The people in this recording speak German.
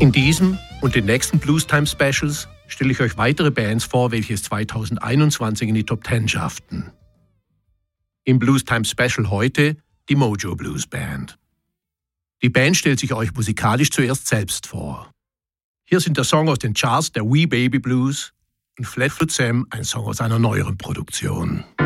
In diesem und den nächsten Blues Time Specials stelle ich euch weitere Bands vor, welche es 2021 in die Top 10 schafften. Im Blues Time Special heute die Mojo Blues Band. Die Band stellt sich euch musikalisch zuerst selbst vor. Hier sind der Song aus den Charts der Wee Baby Blues und Flatfoot Sam, ein Song aus einer neueren Produktion.